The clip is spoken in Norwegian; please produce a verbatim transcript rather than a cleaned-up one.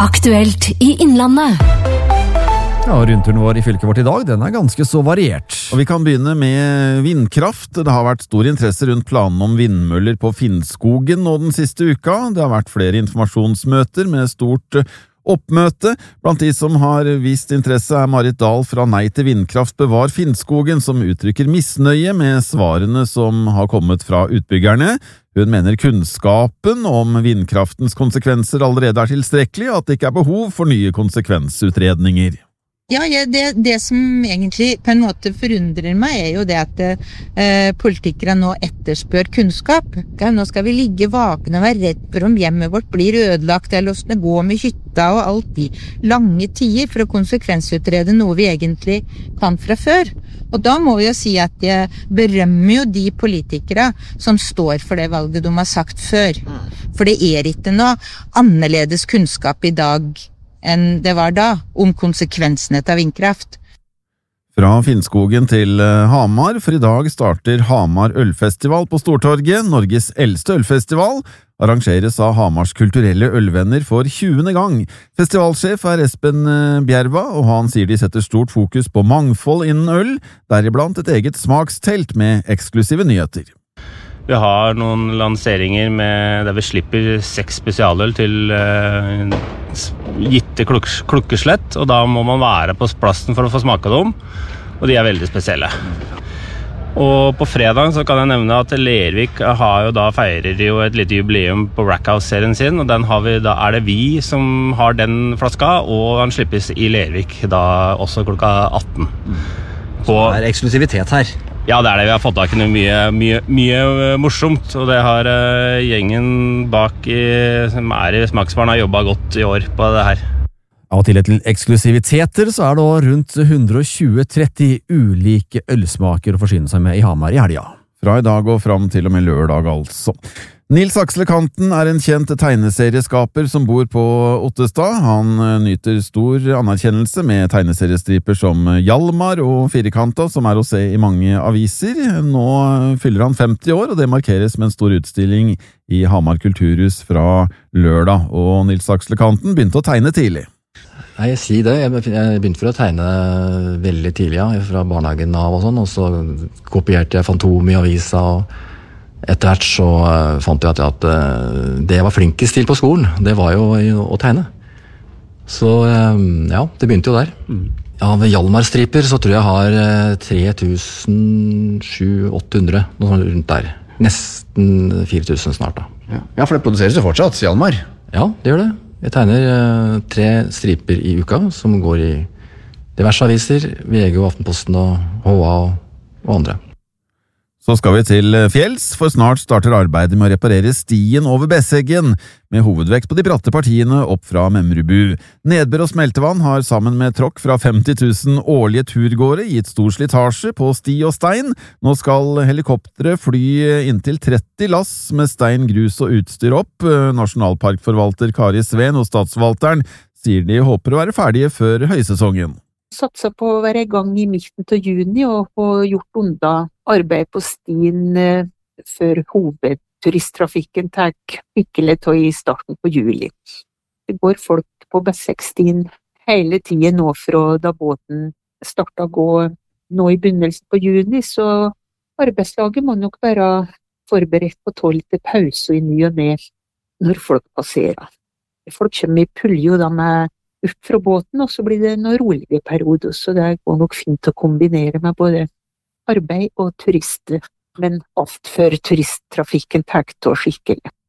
Aktuelt i Innlandet. Ja, rundturen vår i fylket vårt i dag, den er ganske så variert. Og vi kan begynne med vindkraft. Det har vært stor interesse rundt planene om vindmøller på Finnskogen nå den siste uka. Det har vært flere informasjonsmøter med stort oppmøte. Blant de som har vist interesse er Marit Dahl fra Nei til vindkraft bevar Finnskogen, som uttrykker misnøye med svarene som har kommet fra utbyggerne. Hun mener kunnskapen om vindkraftens konsekvenser allerede er tilstrekkelig, og at det ikke er behov for nye konsekvensutredninger. Ja, ja det, det som egentlig på en måte forundrer meg er jo det at eh, politikere nå etterspør kunnskap. Okay? Nå skal vi ligge vakne og være redd for om hjemmet vårt blir ødelagt, eller hvordan det går med hytta og alt de lange tider for å konsekvensutrede noe vi egentlig kan fra før. Og da må vi jo si at jeg berømmer jo de politikere som står for det valget de har sagt før. For det er ikke noe annerledes kunnskap i dag enn det var da, om konsekvensene av vindkraft. Fra Finnskogen til Hamar, for i dag starter Hamar Ølfestival på Stortorget, Norges eldste ølfestival, arrangeres av Hamars kulturelle ølvenner for tjuende gang. Festivalsjef er Espen Bjerva, og han sier de setter stort fokus på mangfold innen øl, deriblant et eget smakstelt med eksklusive nyheter. Vi har noen lanseringer med, der vi slipper seks spesialøl til uh, gitte kluk klukkeslett, og da må man være på plassen for å få smake dem, og de er veldig spesielle. Og på fredag så kan jeg nevne at Lervik har jo da feirer jo et lite jubileum på Rackhouse-serien sin, og den har vi, da er det vi som har den flaska, og den slippes i Lervik da også klokka atten. Så det er eksklusivitet her. Ja, det er det. Vi har fått tak i noe mye, mye, mye morsomt, og det har uh, gjengen bak i, som er i Smaksbarn har jobbet godt i år på det her. Av til til eksklusiviteter så er det rundt ett hundre tjue til tretti ulike ølsmaker å forsyne seg med i Hamar i helga. Fra i dag og fram til og med lørdag altså. Nils Aksel Kanten er en kjent tegneserieskaper som bor på Ottestad. Han nyter stor anerkjennelse med tegneseriestriper som Hjalmar og Firkanta, som er å se i mange aviser. Nå fyller han femti år, og det markeres med en stor utstilling i Hamar Kulturhus fra lørdag. Og Nils Aksel Kanten begynte å tegne tidlig. Nei, jeg sier det. Jeg begynte for å tegne veldig tidlig, ja, fra barnehagen av og sånn, og så kopierte jeg Fantom i avisa, og etter hvert så fant jeg at, at det jeg var flinkest til på skolen, det var jo å tegne. Så ja, det begynte jo der. Ja, ved Hjalmar-striper så tror jeg jeg har tre tusen sju hundre til åtte hundre, noe sånt rundt der. Nesten fire tusen snart da. Ja, for det produseres jo fortsatt, Hjalmar. Ja, det gjør det. Jeg tegner uh, tre striper i uka, som går i diverse aviser, V G og Aftenposten og H A og, og andre. Så skal vi til fjells, for snart starter arbeidet med å reparere stien over Besseggen, med hovedvekt på de bratte partiene opp fra Memrubu. Nedbør og smeltevann har sammen med tråkk fra femti tusen årlige turgåere gitt stor slitasje på sti og stein. Nå skal helikoptre fly inntil tretti lass med stein, grus og utstyr opp. Nasjonalparkforvalter Kari Sveen og statsforvalteren sier de håper å være ferdige før høysesongen. Satsa på å være i gang i midten til juni og få gjort unna arbeid på stien eh, før hovedturisttrafikken tar skikkelig til i starten på juli. Det går folk på Besseggen hele tiden nå fra da båten startet å gå nå i begynnelsen på juni, så arbeidslaget må nok være forberedt på tolv til pause i ny og ned når folk passerer. Folk kommer i pulje da med upp fra båten, og så blir det en rolig periode, så det går nok fint å kombinere med både arbeid og turister, men alt før turisttrafikken tar til skikkelig.